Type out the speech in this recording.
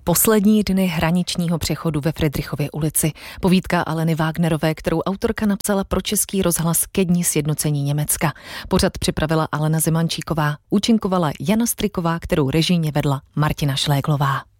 Poslední dny hraničního přechodu ve Fridrichově ulici. Povídka Aleny Wagnerové, kterou autorka napsala pro Český rozhlas ke dni sjednocení Německa. Pořad připravila Alena Zemančíková, účinkovala Jana Striková, kterou režijně vedla Martina Šléglová.